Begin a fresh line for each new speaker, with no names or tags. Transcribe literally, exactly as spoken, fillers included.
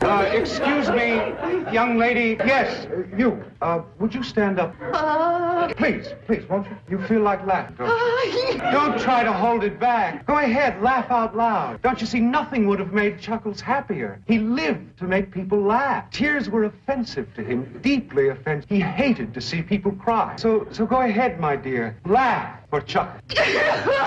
Uh, excuse me, young lady. Yes, uh, you. Uh, would you stand up?
Uh,
Please, please, won't you? You feel like laughing, don't you?
uh,
Don't try to hold it back. Go ahead, laugh out loud. Don't you see, nothing would have made Chuckles happier. He lived to make people laugh. Tears were offensive to him, deeply offensive. He hated to see people cry. So, so go ahead, my dear. Laugh for Chuckles.